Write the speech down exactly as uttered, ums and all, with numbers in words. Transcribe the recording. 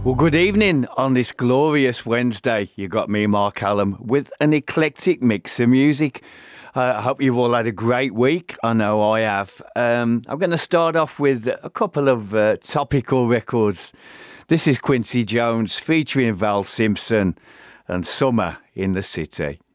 Well, good evening on this glorious Wednesday. You got me, Mark Hallam, with an eclectic mix of music. Uh, I hope you've all had a great week. I know I have. Um, I'm going to start off with a couple of uh, topical records. This is Quincy Jones featuring Val Simpson and Summer in the City.